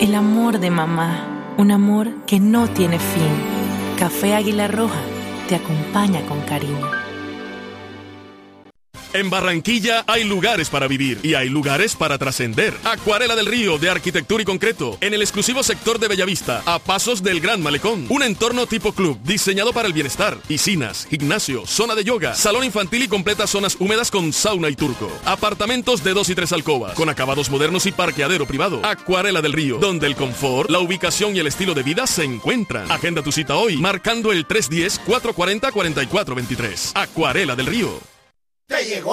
El amor de mamá, un amor que no tiene fin. Café Águila Roja te acompaña con cariño. En Barranquilla hay lugares para vivir y hay lugares para trascender. Acuarela del Río de Arquitectura y Concreto, en el exclusivo sector de Bellavista, a pasos del Gran Malecón. Un entorno tipo club, diseñado para el bienestar. Piscinas, gimnasio, zona de yoga, salón infantil y completas zonas húmedas con sauna y turco. Apartamentos de 2 y 3 alcobas, con acabados modernos y parqueadero privado. Acuarela del Río, donde el confort, la ubicación y el estilo de vida se encuentran. Agenda tu cita hoy, marcando el 310-440-4423. Acuarela del Río. ¡Te llegó